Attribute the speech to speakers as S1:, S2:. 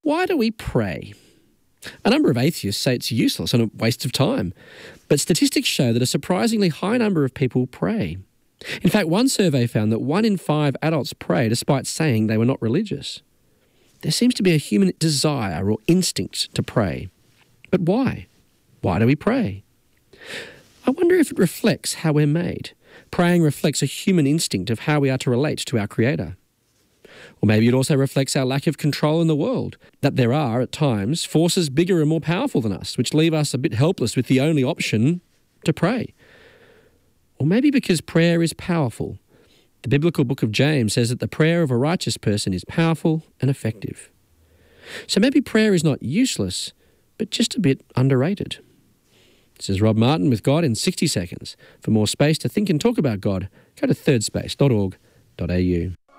S1: Why do we pray? A number of atheists say it's useless and a waste of time, but statistics show that a surprisingly high number of people pray. In fact, one survey found that 1 in 5 adults pray despite saying they were not religious. There seems to be a human desire or instinct to pray. But why? Why do we pray? I wonder if it reflects how we're made. Praying reflects a human instinct of how we are to relate to our Creator. Or maybe it also reflects our lack of control in the world, that there are, at times, forces bigger and more powerful than us, which leave us a bit helpless with the only option to pray. Or maybe because prayer is powerful. The biblical book of James says that the prayer of a righteous person is powerful and effective. So maybe prayer is not useless, but just a bit underrated. This is Rob Martin with God in 60 seconds. For more space to think and talk about God, go to thirdspace.org.au.